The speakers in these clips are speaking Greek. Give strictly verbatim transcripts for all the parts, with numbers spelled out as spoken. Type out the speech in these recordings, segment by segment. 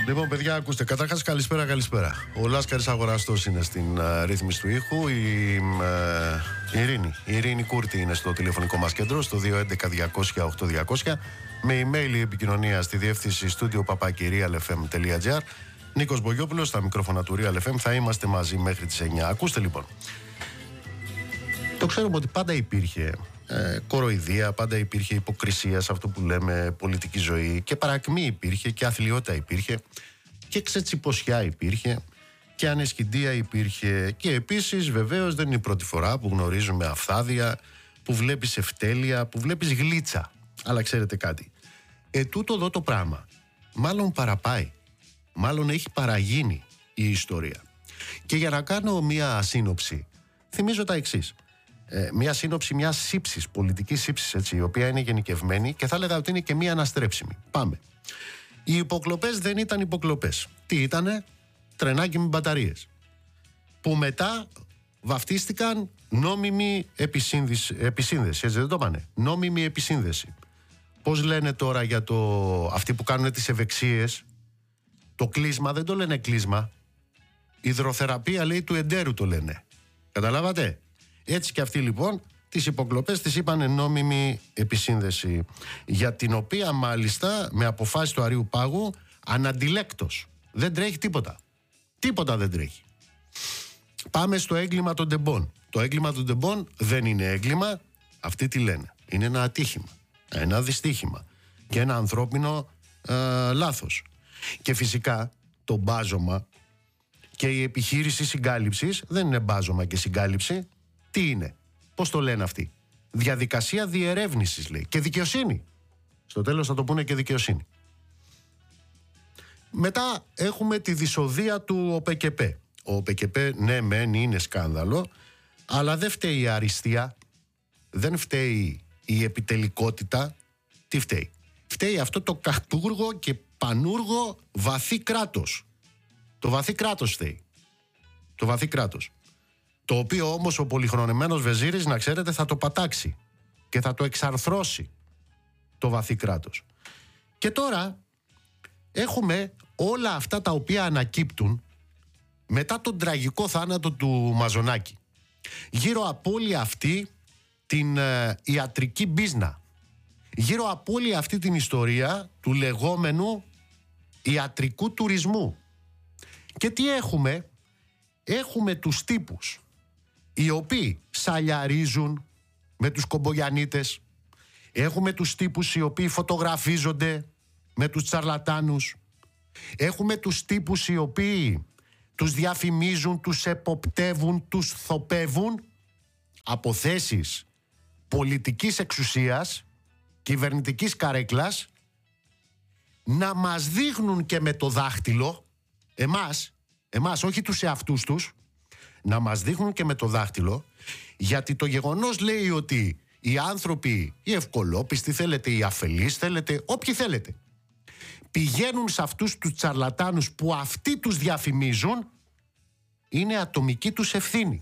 Λοιπόν, παιδιά, ακούστε. Καταρχάς, καλησπέρα, καλησπέρα. Ο Λάσκαρης Αγοραστός είναι στην uh, ρύθμιση του ήχου. Η, uh, η Ειρήνη. Η Ειρήνη Κούρτη είναι στο τηλεφωνικό μας κέντρο, στο δύο έντεκα διακόσια οκτώ διακόσια. Με email η επικοινωνία στη διεύθυνση studio παπάκι real f m τελεία g r. Νίκος Μπογιόπουλος, στα μικρόφωνα του Real εφ εμ. Θα είμαστε μαζί μέχρι τις εννιά. Ακούστε λοιπόν. Το ξέρουμε ότι πάντα υπήρχε ε, κοροϊδία, πάντα υπήρχε υποκρισία σε αυτό που λέμε πολιτική ζωή, και παρακμή υπήρχε και αθλιότητα υπήρχε και ξετσιποσιά υπήρχε και ανεσκυντία υπήρχε, και επίσης βεβαίως δεν είναι η πρώτη φορά που γνωρίζουμε αυθάδεια, που βλέπεις ευτέλεια, που βλέπεις γλίτσα. Αλλά ξέρετε κάτι, ε, τούτο εδώ το πράγμα μάλλον παραπάει, μάλλον έχει παραγίνει η ιστορία. Και για να κάνω μια σύνοψη, θυμίζω τα εξής. Ε, μια σύνοψη μια σύψης, πολιτική σύψης, έτσι, η οποία είναι γενικευμένη και θα έλεγα ότι είναι και μια αναστρέψιμη. Πάμε. Οι υποκλοπές δεν ήταν υποκλοπές. Τι ήτανε? Τρενάκι με μπαταρίες. Που μετά βαφτίστηκαν νόμιμη επισύνδεση. επισύνδεση έτσι δεν το πάνε? Νόμιμη επισύνδεση. Πώς λένε τώρα για το... αυτοί που κάνουν τις ευεξίες? Το κλείσμα δεν το λένε κλείσμα. Υδροθεραπεία, λέει, του εντέρου το λένε. Καταλάβατε? Έτσι και αυτοί λοιπόν τις υποκλοπές τις είπαν νόμιμη επισύνδεση, για την οποία μάλιστα με αποφάσεις του Αρείου Πάγου αναντιλέκτος δεν τρέχει τίποτα. Τίποτα δεν τρέχει. Πάμε στο έγκλημα των τεμπών. Το έγκλημα των τεμπών δεν είναι έγκλημα. Αυτοί τι λένε? Είναι ένα ατύχημα, ένα δυστύχημα και ένα ανθρώπινο ε, λάθος. Και φυσικά το μπάζωμα και η επιχείρηση συγκάλυψης δεν είναι μπάζωμα και συγκάλυψη. Τι είναι? Πώς το λένε αυτοί? Διαδικασία διερεύνησης, λέει, και δικαιοσύνη. Στο τέλος θα το πούνε και δικαιοσύνη. Μετά έχουμε τη δυσοδεία του ΟΠΚΠ. Ο ΟΠΚΠ, ναι μεν είναι σκάνδαλο, αλλά δεν φταίει η αριστεία, δεν φταίει η επιτελικότητα. Τι φταίει? Φταίει αυτό το κακούργο και πανούργο βαθύ κράτος. Το βαθύ κράτος φταίει. Το βαθύ κράτος. Το οποίο όμως ο πολυχρονεμένος Βεζίρης, να ξέρετε, θα το πατάξει και θα το εξαρθρώσει το βαθύ κράτος. Και τώρα έχουμε όλα αυτά τα οποία ανακύπτουν μετά τον τραγικό θάνατο του Μαζονάκη. Γύρω από όλη αυτή την ε, ιατρική μπίζνα, γύρω από όλη αυτή την ιστορία του λεγόμενου ιατρικού τουρισμού. Και τι έχουμε? Έχουμε τους τύπους οι οποίοι σαλιαρίζουν με τους κομπογιανίτες. Έχουμε τους τύπους οι οποίοι φωτογραφίζονται με τους τσαρλατάνους. Έχουμε τους τύπους οι οποίοι τους διαφημίζουν, τους εποπτεύουν, τους θοπεύουν από θέσεις πολιτικής εξουσίας, κυβερνητικής καρέκλας, να μας δείχνουν και με το δάχτυλο, εμάς, εμάς όχι τους εαυτούς τους, να μας δείχνουν και με το δάχτυλο, γιατί το γεγονός λέει ότι οι άνθρωποι, οι ευκολόπιστοι θέλετε, οι αφελείς θέλετε, όποιοι θέλετε, πηγαίνουν σε αυτούς τους τσαρλατάνους που αυτοί τους διαφημίζουν, είναι ατομική τους ευθύνη.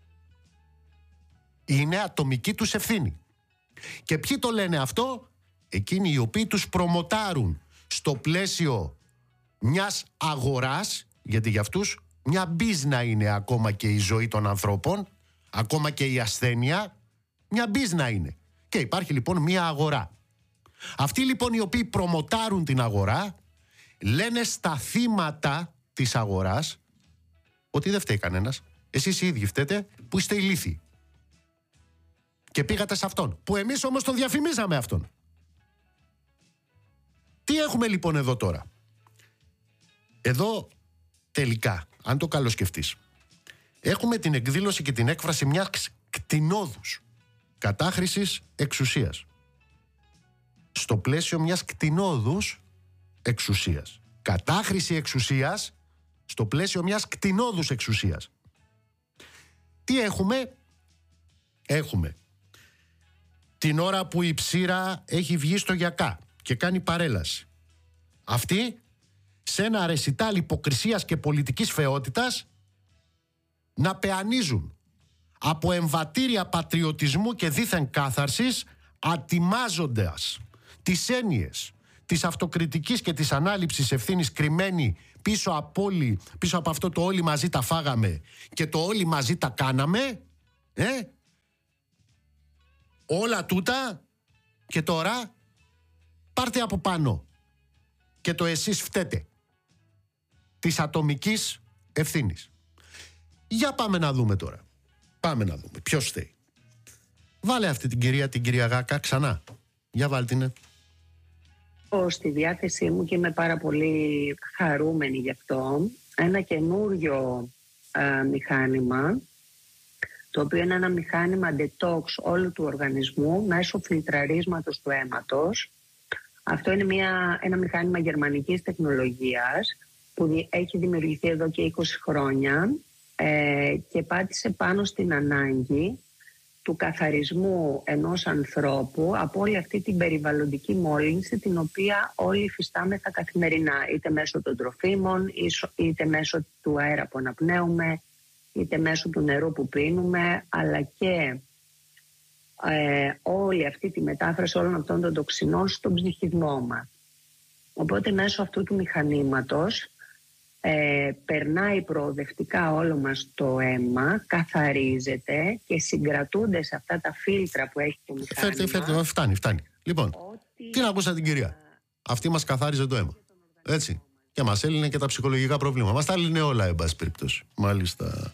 Είναι ατομική τους ευθύνη. Και ποιοι το λένε αυτό? Εκείνοι οι οποίοι τους προμοτάρουν στο πλαίσιο μιας αγοράς, γιατί για αυτούς μια μπίζνα είναι ακόμα και η ζωή των ανθρώπων, ακόμα και η ασθένεια, μια μπίζνα είναι. Και υπάρχει λοιπόν μια αγορά. Αυτοί λοιπόν οι οποίοι προμοτάρουν την αγορά λένε στα θύματα της αγοράς ότι δεν φταίει κανένας. Εσείς οι ίδιοι φταίτε που είστε ηλίθιοι. Και πήγατε σε αυτόν, που εμείς όμως τον διαφημίζαμε αυτόν. Τι έχουμε λοιπόν εδώ τώρα? Εδώ τελικά, αν το καλοσκεφτείς, έχουμε την εκδήλωση και την έκφραση μιας κτηνόδους κατάχρησης εξουσίας. Στο πλαίσιο μιας κτηνόδους εξουσίας. Κατάχρηση εξουσίας στο πλαίσιο μιας κτηνόδους εξουσίας. Τι έχουμε? Έχουμε την ώρα που η Ψήρα έχει βγει στο Γιακά και κάνει παρέλαση. Αυτοί σε ένα ρεσιτάλ υποκρισίας και πολιτικής φεότητας να πεανίζουν από εμβατήρια πατριωτισμού και δίθεν κάθαρσης, ατιμάζοντας τις έννοιες της αυτοκριτικής και της ανάληψης ευθύνης κρυμμένη πίσω από, όλοι, πίσω από αυτό το όλοι μαζί τα φάγαμε και το όλοι μαζί τα κάναμε, ε? Όλα τούτα και τώρα πάρτε από πάνω και το εσείς φταίτε της ατομικής ευθύνης. Για πάμε να δούμε τώρα. Πάμε να δούμε ποιος φταίει. Βάλε αυτή την κυρία, την κυρία Γάκα ξανά. Για βάλτε την. Στη διάθεσή μου και είμαι πάρα πολύ χαρούμενη γι' αυτό. Ένα καινούριο α, μηχάνημα, το οποίο είναι ένα μηχάνημα detox όλου του οργανισμού μέσω φιλτραρίσματος του αίματος. Αυτό είναι μια, ένα μηχάνημα γερμανικής τεχνολογίας που έχει δημιουργηθεί εδώ και είκοσι χρόνια ε, και πάτησε πάνω στην ανάγκη του καθαρισμού ενός ανθρώπου από όλη αυτή την περιβαλλοντική μόλυνση την οποία όλοι υφιστάμεθα καθημερινά, είτε μέσω των τροφίμων, είτε μέσω του αέρα που αναπνέουμε, είτε μέσω του νερού που πίνουμε, αλλά και ε, όλη αυτή τη μετάφραση όλων αυτών των τοξινών στον ψυχισμό μας. Οπότε μέσω αυτού του μηχανήματος Ε, περνάει προοδευτικά όλο μας το αίμα, καθαρίζεται και συγκρατούνται σε αυτά τα φίλτρα που έχει το μηχάνημα. Φέρτε, φέρτε, φτάνει, φτάνει. Λοιπόν, ότι... τι να ακούσα την κυρία. Αυτή μας καθάριζε το αίμα. Έτσι. Και μας έλυνε και τα ψυχολογικά προβλήματα. Μας τα έλυνε όλα, εν πάση περιπτώσει. Μάλιστα.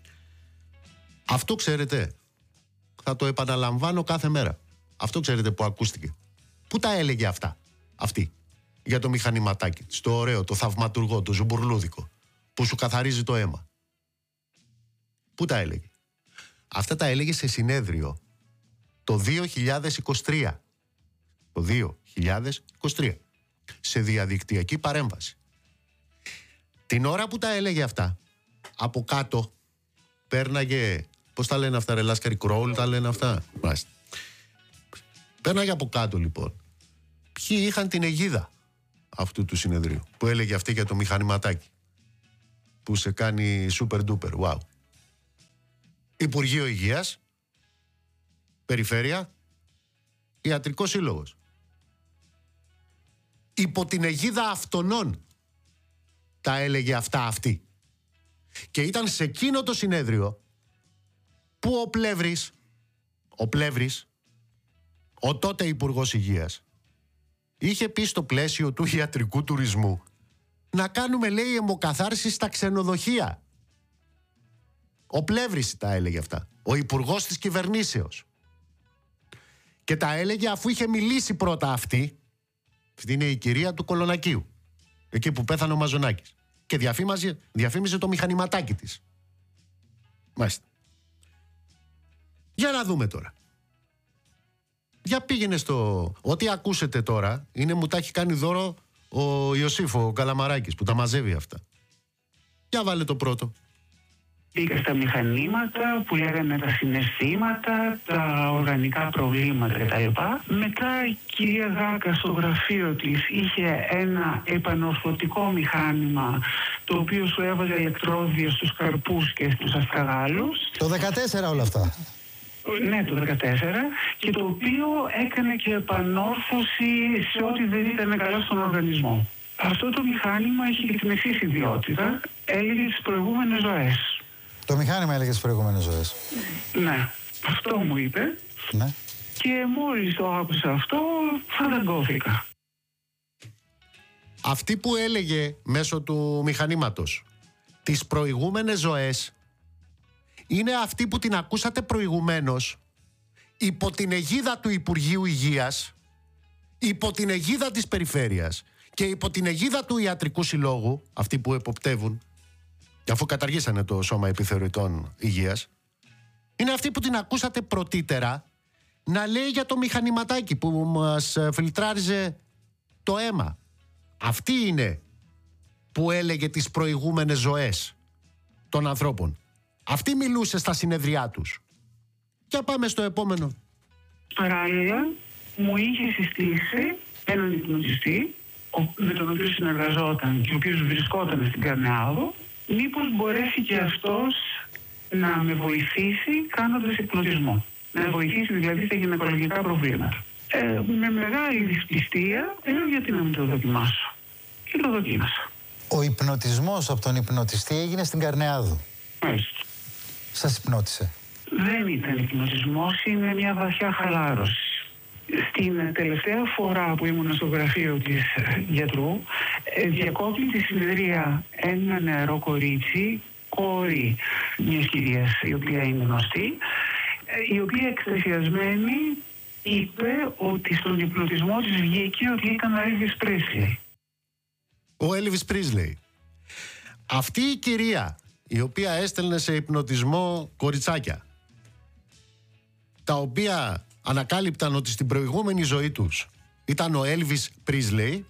Αυτό ξέρετε, θα το επαναλαμβάνω κάθε μέρα. Αυτό ξέρετε που ακούστηκε. Πού τα έλεγε αυτά, αυτή. Για το μηχανηματάκι της, το ωραίο, το θαυματουργό, το ζουμπουρλούδικο, που σου καθαρίζει το αίμα. Πού τα έλεγε? Αυτά τα έλεγε σε συνέδριο το δύο χιλιάδες είκοσι τρία. Το δύο χιλιάδες είκοσι τρία. Σε διαδικτυακή παρέμβαση. Την ώρα που τα έλεγε αυτά, από κάτω πέρναγε, πώς τα λένε αυτά ρε Λάσκαρη, κρόουλ τα λένε αυτά. Μάλιστα. Πέρναγε από κάτω λοιπόν. Ποιοι είχαν την αιγίδα αυτού του συνεδρίου που έλεγε αυτή για το μηχανηματάκι που σε κάνει super duper, wow. Υπουργείο Υγείας, Περιφέρεια, Ιατρικός Σύλλογος. Υπό την αιγίδα αυτονών τα έλεγε αυτά αυτή. Και ήταν σε εκείνο το συνέδριο που ο Πλεύρης, ο Πλεύρης, ο τότε Υπουργός Υγείας, είχε πει στο πλαίσιο του ιατρικού τουρισμού να κάνουμε, λέει, αιμοκαθάρσεις στα ξενοδοχεία. Ο Πλεύρης τα έλεγε αυτά. Ο υπουργός της κυβερνήσεως. Και τα έλεγε αφού είχε μιλήσει πρώτα αυτή. Αυτή είναι η κυρία του Κολονακίου. Εκεί που πέθανε ο Μαζονάκης. Και διαφήμιζε, διαφήμιζε το μηχανηματάκι της. Μάλιστα. Για να δούμε τώρα. Για πήγαινε στο... Ό,τι ακούσετε τώρα είναι μου τα έχει κάνει δώρο ο Ιωσήφ, ο Καλαμαράκης, που τα μαζεύει αυτά. Για βάλε το πρώτο. Μπήκα στα μηχανήματα που λέγανε τα συναισθήματα, τα οργανικά προβλήματα κτλ. Μετά η κυρία Γάκα στο γραφείο της είχε ένα επανορθωτικό μηχάνημα το οποίο σου έβαζε ηλεκτρόδια στους καρπούς και στους αστραγάλους. Το δεκατέσσερα όλα αυτά. Ναι, το δεκατέσσερα, και το οποίο έκανε και επανόρθωση σε ό,τι δεν ήταν καλά στον οργανισμό. Αυτό το μηχάνημα έχει και την εξής ιδιότητα, έλεγε τις προηγούμενες ζωές. Το μηχάνημα έλεγε τις προηγούμενες ζωές. Ναι, αυτό μου είπε. Ναι. Και μόλις το άκουσα αυτό, φανταγκώθηκα. Αυτή που έλεγε μέσω του μηχανήματος τις προηγούμενες ζωές είναι αυτή που την ακούσατε προηγουμένως υπό την αιγίδα του Υπουργείου Υγείας, υπό την αιγίδα της Περιφέρειας και υπό την αιγίδα του Ιατρικού Συλλόγου, αυτοί που εποπτεύουν, αφού καταργήσανε το Σώμα Επιθεωρητών Υγείας. Είναι αυτή που την ακούσατε πρωτήτερα να λέει για το μηχανηματάκι που μας φιλτράριζε το αίμα. Αυτή είναι που έλεγε τις προηγούμενες ζωές των ανθρώπων. Αυτή μιλούσε στα συνεδριά τους. Και πάμε στο επόμενο. Παράλληλα, μου είχε συστήσει έναν υπνοτιστή με τον οποίο συνεργαζόταν και ο οποίος βρισκόταν στην Καρνεάδο, μήπως μπορέσει και αυτός να με βοηθήσει κάνοντας υπνοτισμό. Να με βοηθήσει δηλαδή στα γυναικολογικά προβλήματα. Ε, με μεγάλη δυσπιστία, ε, γιατί να μην το δοκιμάσω. Και το δοκίμασα. Ο υπνοτισμός από τον υπνοτιστή έγινε στην Καρνεάδου. Μάλιστα. Σας υπνότισε? Δεν ήταν υπνοτισμός, είναι μια βαθιά χαλάρωση. Στην τελευταία φορά που ήμουν στο γραφείο της γιατρού, διακόπτει τη συνεδρία ένα νεαρό κορίτσι, κόρη μιας κυρίας η οποία είναι γνωστή, η οποία εκστασιασμένη είπε ότι στον υπνοτισμό της βγήκε ότι ήταν ο Έλβις Πρέσλι. Ο Έλβις Πρέσλι. Αυτή η κυρία η οποία έστελνε σε υπνοτισμό κοριτσάκια, τα οποία ανακάλυπταν ότι στην προηγούμενη ζωή τους ήταν ο Έλβις Πρέσλι,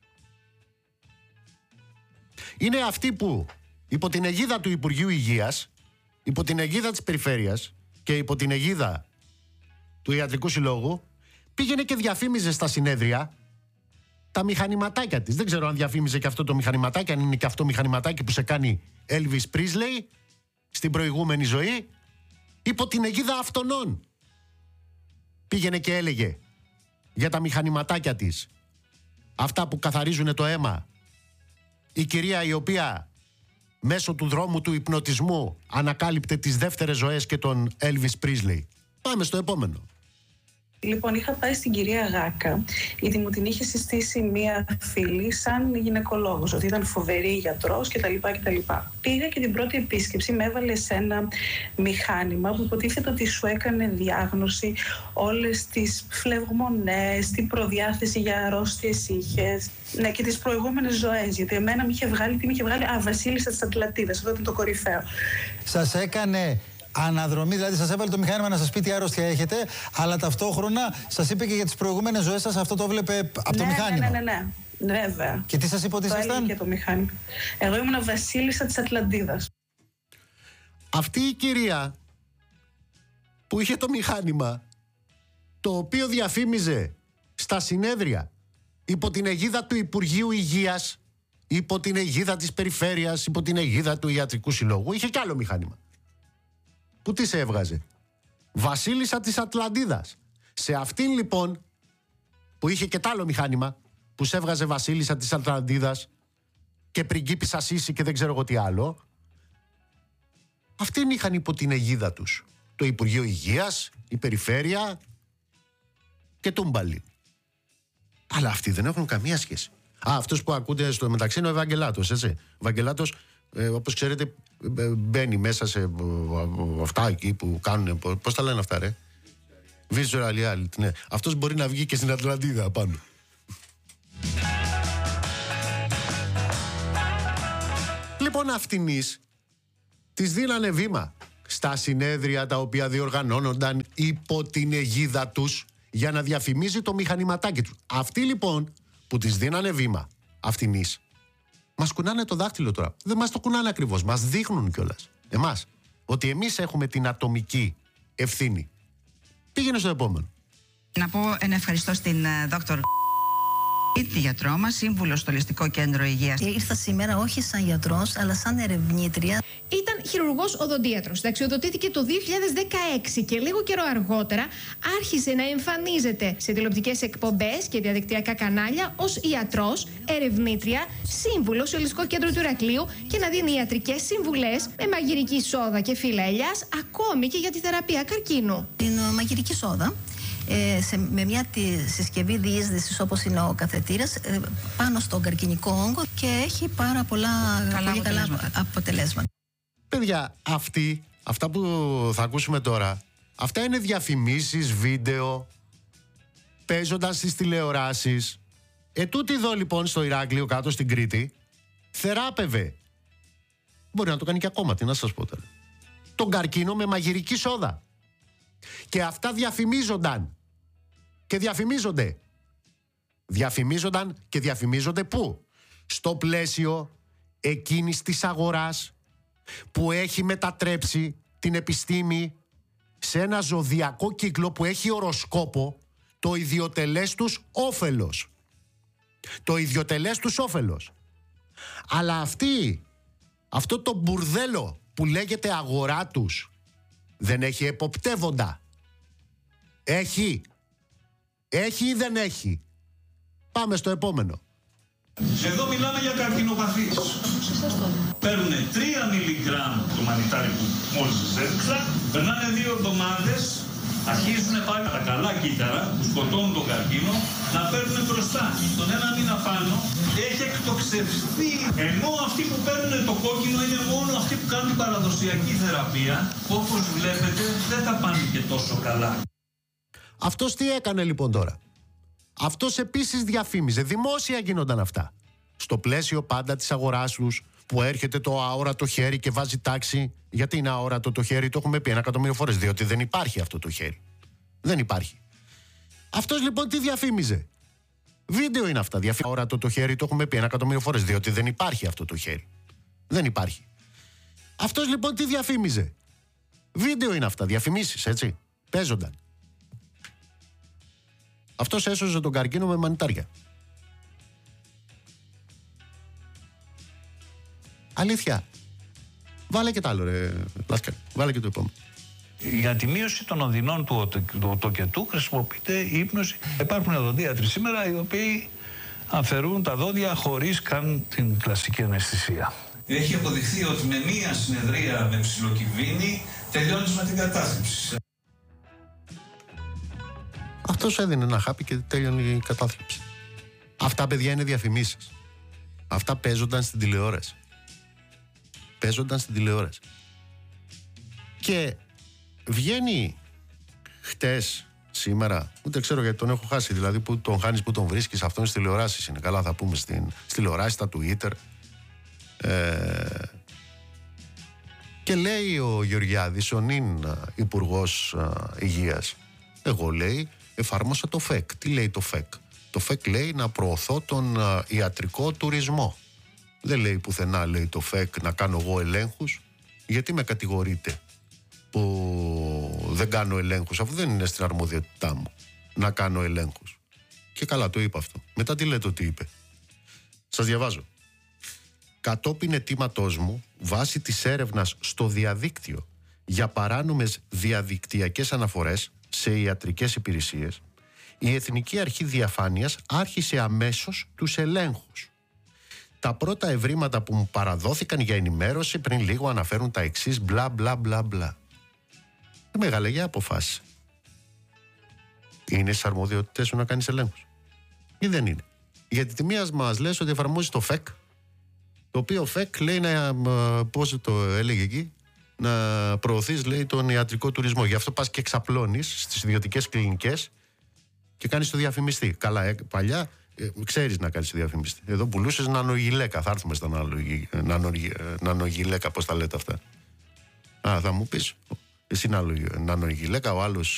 είναι αυτή που υπό την αιγίδα του Υπουργείου Υγείας, υπό την αιγίδα της Περιφέρειας και υπό την αιγίδα του Ιατρικού Συλλόγου πήγαινε και διαφήμιζε στα συνέδρια τα μηχανηματάκια της. Δεν ξέρω αν διαφήμιζε και αυτό το μηχανηματάκι, αν είναι και αυτό μηχανηματάκι που σε κάνει Έλβις Πρέσλι στην προηγούμενη ζωή. Υπό την αιγίδα αυτονών πήγαινε και έλεγε για τα μηχανηματάκια της, αυτά που καθαρίζουν το αίμα. Η κυρία η οποία μέσω του δρόμου του υπνοτισμού ανακάλυπτε τις δεύτερες ζωές και τον Έλβις Πρέσλι. Πάμε στο επόμενο. Λοιπόν, είχα πάει στην κυρία Γάκα, γιατί μου την είχε συστήσει μία φίλη σαν γυναικολόγος, ότι ήταν φοβερή γιατρός κτλ. κτλ. Πήγα και την πρώτη επίσκεψη με έβαλε σε ένα μηχάνημα που υποτίθεται ότι σου έκανε διάγνωση όλες τις φλεγμονές, την προδιάθεση για αρρώστιες είχες, ναι, και τις προηγούμενες ζωές. Γιατί εμένα με είχε βγάλει, τι με είχε βγάλει, α, Βασίλισσα της Ατλαντίδας, αυτό ήταν το κορυφαίο. Σας έκανε αναδρομή, δηλαδή σας έβαλε το μηχάνημα να σας πει τι άρρωστια έχετε, αλλά ταυτόχρονα σας είπε και για τις προηγούμενες ζωές σας, αυτό το βλέπε από το ναι, μηχάνημα. Ναι, ναι, ναι, ναι, βέβαια. Και τι σας είπε ότι ήσασταν? Το μηχάνημα. Εγώ ήμουν Βασίλισσα της Ατλαντίδας. Αυτή η κυρία που είχε το μηχάνημα, το οποίο διαφήμιζε στα συνέδρια υπό την αιγίδα του Υπουργείου Υγείας, υπό την αιγίδα της Περιφέρειας, υπό την αιγίδα του Ιατρικού Συλλόγου, είχε κι άλλο μηχάνημα. Που τι σε έβγαζε? Βασίλισσα της Ατλαντίδας. Σε αυτήν λοιπόν που είχε και τ' άλλο μηχάνημα που σε έβγαζε Βασίλισσα της Ατλαντίδας και πριγκίπισσα Σύση και δεν ξέρω εγώ τι άλλο, αυτήν είχαν υπό την αιγίδα τους το Υπουργείο Υγείας, η Περιφέρεια και το Μπαλί. Αλλά αυτοί δεν έχουν καμία σχέση. Α, αυτός που ακούτε στο μεταξύ είναι ο Ευαγγελάτος, έτσι. Ο Ευαγγελάτος, ε, όπως ξέρετε, μπαίνει μέσα σε ε, αυτά εκεί που κάνουν. Πώς τα λένε αυτά, ρε? Visual reality, ναι. Αυτός μπορεί να βγει και στην Ατλαντίδα πάνω. Λοιπόν, αυτινής της δίνανε βήμα στα συνέδρια τα οποία διοργανώνονταν υπό την αιγίδα τους για να διαφημίζει το μηχανηματάκι του. Αυτοί λοιπόν που της δίνανε βήμα αυτινής, μας κουνάνε το δάχτυλο τώρα. Δεν μας το κουνάνε ακριβώς, μας δείχνουν κιόλας εμάς ότι εμείς έχουμε την ατομική ευθύνη. Πήγαινε στο επόμενο. Να πω ένα ευχαριστώ στην δόκτωρ τη γιατρό μας, σύμβουλο στο Ληστικό Κέντρο Υγείας. Ήρθα σήμερα όχι σαν γιατρός, αλλά σαν ερευνήτρια. Ήταν χειρουργός οδοντίατρος. Ταξιοδοτήθηκε το δύο χιλιάδες δεκαέξι και λίγο καιρό αργότερα άρχισε να εμφανίζεται σε τηλεοπτικές εκπομπές και διαδικτυακά κανάλια ως ιατρός, ερευνήτρια, σύμβουλο στο Ληστικό Κέντρο του Ηρακλείου και να δίνει ιατρικές συμβουλές με μαγειρική σόδα και φύλλα ελιάς, ακόμη και για τη θεραπεία καρκίνου. Την μαγειρική σόδα. Ε, σε, με μια τη συσκευή διείσδυσης όπως είναι ο καθετήρας ε, πάνω στον καρκινικό όγκο και έχει πάρα πολλά καλά πολύ αποτελέσματα. Καλά αποτελέσματα. Παιδιά, αυτοί, αυτά που θα ακούσουμε τώρα, αυτά είναι διαφημίσεις, βίντεο, παίζονταν στις τηλεοράσεις. Ετούτη εδώ λοιπόν στο Ηράκλειο κάτω στην Κρήτη θεράπευε, μπορεί να το κάνει και ακόμα, τι να σας πω τώρα, τον καρκίνο με μαγειρική σόδα. Και αυτά διαφημίζονταν. Και διαφημίζονται. Διαφημίζονταν και διαφημίζονται πού? Στο πλαίσιο εκείνης της αγοράς που έχει μετατρέψει την επιστήμη σε ένα ζωδιακό κύκλο που έχει οροσκόπο το ιδιοτελές τους όφελος. Το ιδιοτελές τους όφελος. Αλλά αυτή, αυτό το μπουρδέλο που λέγεται αγορά τους δεν έχει εποπτεύοντα. Έχει Έχει ή δεν έχει? Πάμε στο επόμενο. Εδώ μιλάμε για καρκινοπαθείς. Παίρνουν τρία μιλιγκράμμ το μανιτάρι που μόλις σας έδειξα, περνάνε δύο εβδομάδες, αρχίζουν πάλι τα καλά κύτταρα που σκοτώνουν τον καρκίνο να παίρνουν μπροστά. Τον ένα μήνα πάνω έχει εκτοξευθεί. Ενώ αυτοί που παίρνουν το κόκκινο είναι μόνο αυτοί που κάνουν την παραδοσιακή θεραπεία, που όπως βλέπετε δεν τα πάνε και τόσο καλά. Αυτός τι έκανε λοιπόν τώρα? Αυτός επίσης διαφήμιζε, δημόσια γίνονταν αυτά. Στο πλαίσιο πάντα της αγοράς τους, που έρχεται το αόρατο χέρι και βάζει τάξη. Γιατί είναι αόρατο το χέρι, το έχουμε πει ένα εκατομμύριο φορές. Διότι δεν υπάρχει αυτό το χέρι. Δεν υπάρχει. Αυτός λοιπόν τι διαφήμιζε? Βίντεο είναι αυτά. Διαφήμιζε αόρατο το χέρι, το έχουμε πει ένα εκατομμύριο φορές. Διότι δεν υπάρχει αυτό το χέρι. Δεν υπάρχει. Αυτός λοιπόν τι διαφήμιζε? Βίντεο είναι αυτά. Διαφημίσεις, έτσι. Παίζονταν. Αυτός έσωζε τον καρκίνο με μανιτάρια. Αλήθεια. Βάλε και τ' άλλο, ρε Λάσκαρη. Βάλε και το επόμενο. Για τη μείωση των οδυνών του οτοκετού χρησιμοποιείται η ύπνωση. Υπάρχουν οδοντίατροι σήμερα οι οποίοι αφαιρούν τα δόντια χωρίς καν την κλασική αναισθησία. Έχει αποδειχθεί ότι με μία συνεδρία με ψιλοκυβίνη τελειώνεις με την κατάθλιψη. Αυτός έδινε ένα χάπι και τέλειωνε η κατάθλιψη. Αυτά, παιδιά, είναι διαφημίσεις. Αυτά παίζονταν στην τηλεόραση. Παίζονταν στην τηλεόραση. Και βγαίνει χτες, σήμερα, ούτε ξέρω γιατί τον έχω χάσει, δηλαδή που τον χάνεις, που τον βρίσκεις, αυτόν στις τηλεοράσεις είναι. Καλά θα πούμε στην, στις τηλεοράσεις, στα Twitter. Ε, και λέει ο Γεωργιάδης, ο νυν Υπουργός Υγείας, εγώ λέει εφάρμοσα το ΦΕΚ. Τι λέει το ΦΕΚ? Το ΦΕΚ λέει να προωθώ τον ιατρικό τουρισμό. Δεν λέει πουθενά, λέει το ΦΕΚ, να κάνω εγώ ελέγχους. Γιατί με κατηγορείτε που δεν κάνω ελέγχους, αφού δεν είναι στην αρμοδιότητά μου να κάνω ελέγχους? Και καλά το είπε αυτό. Μετά τι λέτε ότι είπε? Σας διαβάζω. Κατόπιν αιτήματός μου, βάσει της έρευνας στο διαδίκτυο για παράνομες διαδικτυακές αναφορές σε ιατρικές υπηρεσίες, η Εθνική Αρχή Διαφάνειας άρχισε αμέσως τους ελέγχους. Τα πρώτα ευρήματα που μου παραδόθηκαν για ενημέρωση πριν λίγο αναφέρουν τα εξής μπλα μπλα μπλα μπλα. Η Μεγαλαγιά αποφάσισε. Είναι στις αρμοδιότητες σου να κάνεις ελέγχους? Ή δεν είναι? Γιατί τη μία μας λες ότι εφαρμόζει το ΦΕΚ, το οποίο ΦΕΚ λέει να, πώς το έλεγε εκεί, να προωθείς, λέει, τον ιατρικό τουρισμό. Γι' αυτό πας και εξαπλώνεις στις ιδιωτικές κλινικές και κάνεις το διαφημιστή. Καλά, ε, παλιά ε, ξέρεις να κάνεις το διαφημιστή. Εδώ πουλούσες νανογιλέκα. Θα έρθουμε στα νανογιλέκα, πώς τα λέτε αυτά. Α, θα μου πεις. Εσύ νανογιλέκα, ο άλλος